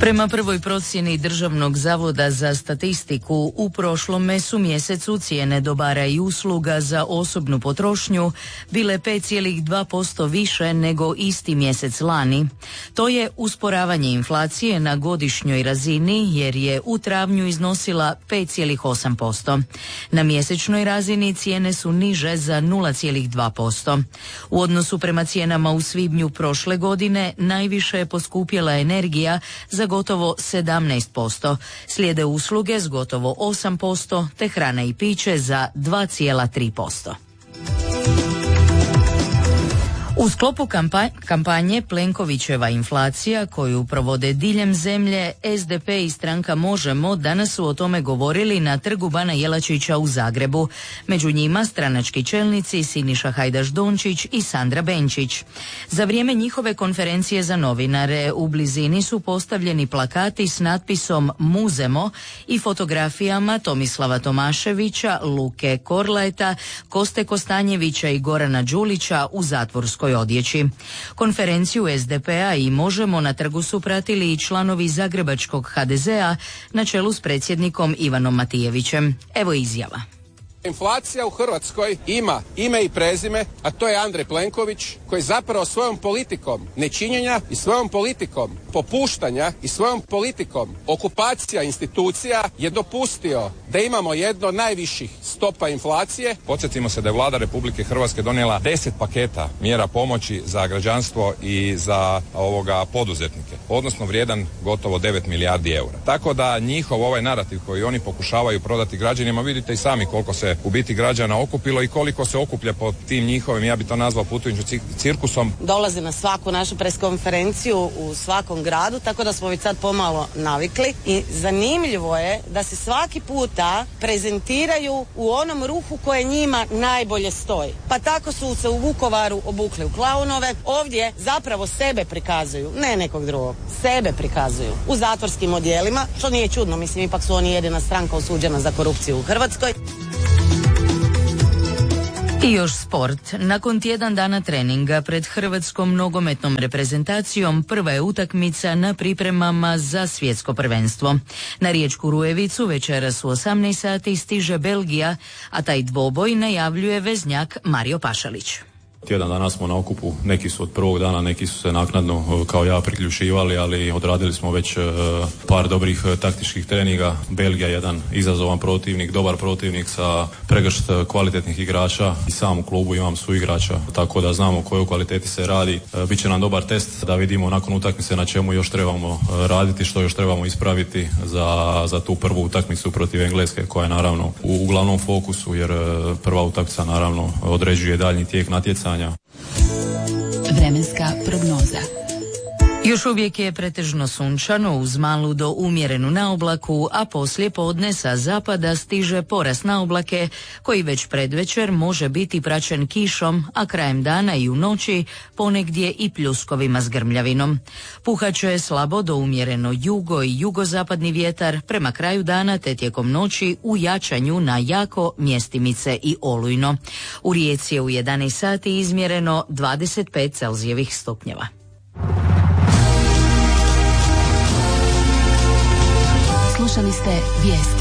Prema prvoj procjeni Državnog zavoda za statistiku, u prošlom mjesecu cijene dobara i usluga za osobnu potrošnju bile 5,2% više nego isti mjesec lani. To je usporavanje inflacije na godišnjoj razini jer je u travnju iznosila 5,8%. Na mjesečnoj razini cijene su niže za 0,2%. U odnosu prema cijenama u svibnju prošle godine najviše je poskupjela energija za gotovo 17%, slijede usluge s gotovo 8% te hrana i piće za 2,3%. U sklopu kampanje Plenkovićeva inflacija koju provode diljem zemlje, SDP i stranka Možemo danas su o tome govorili na Trgu Bana Jelačića u Zagrebu. Među njima stranački čelnici Siniša Hajdaš Dončić i Sandra Benčić. Za vrijeme njihove konferencije za novinare u blizini su postavljeni plakati s natpisom Muzemo i fotografijama Tomislava Tomaševića, Luke Korlajta, Koste Kostanjevića i Gorana Đulića u zatvorskoj odjeći. Konferenciju SDP-a i Možemo na trgu su pratili i članovi zagrebačkog HDZ-a na čelu s predsjednikom Ivanom Matijevićem. Evo izjava. Inflacija u Hrvatskoj ima ime i prezime, a to je Andrej Plenković, koji zapravo svojom politikom nečinjenja i svojom politikom popuštanja i svojom politikom okupacija institucija je dopustio da imamo jedno od najviših stopa inflacije. Podsjetimo se da je Vlada Republike Hrvatske donijela 10 paketa mjera pomoći za građanstvo i za poduzetnike, odnosno vrijedan gotovo 9 milijardi eura. Tako da njihov ovaj narativ koji oni pokušavaju prodati građanima, vidite i sami koliko se u biti građana okupilo i koliko se okuplja pod tim njihovim, ja bi to nazvao putujućim cirkusom. Dolazi na svaku našu preskonferenciju u svakom gradu, tako da smo već sad pomalo navikli i zanimljivo je da se svaki puta prezentiraju u onom ruhu koje njima najbolje stoji. Pa tako su se u Vukovaru obukli u klaunove, ovdje zapravo sebe prikazuju, ne nekog drugog, sebe prikazuju u zatvorskim odjelima, što nije čudno, mislim ipak su oni jedina stranka osuđena za korupciju u Hrvatskoj. I još sport. Nakon tjedan dana treninga pred hrvatskom nogometnom reprezentacijom prva je utakmica na pripremama za svjetsko prvenstvo. Na riječku Rujevicu večeras u 18 sati stiže Belgija, a taj dvoboj najavljuje veznjak Mario Pašalić. Tjedan dana smo na okupu, neki su od prvog dana, neki su se naknadno kao ja priključivali, ali odradili smo već par dobrih taktičkih treninga. Belgija jedan izazovan protivnik, dobar protivnik sa pregršt kvalitetnih igrača i sam u klubu imam suigrača, tako da znamo o kojoj kvaliteti se radi. Biće nam dobar test da vidimo nakon utakmice na čemu još trebamo raditi, što još trebamo ispraviti za tu prvu utakmicu protiv Engleske koja je naravno u glavnom fokusu jer prva utakmica naravno određuje daljnji tijek natjecanja. Vremenska prognoza. Još uvijek je pretežno sunčano uz malu do umjerenu naoblaku, a poslije podne sa zapada stiže porast naoblake koji već predvečer može biti praćen kišom, a krajem dana i u noći ponegdje i pljuskovima s grmljavinom. Puhat će slabo do umjereno jugo i jugozapadni vjetar prema kraju dana te tijekom noći u jačanju na jako mjestimice i olujno. U Rijeci je u 11 sati izmjereno 25 Celzijevih stupnjeva. Slušali ste vijesti.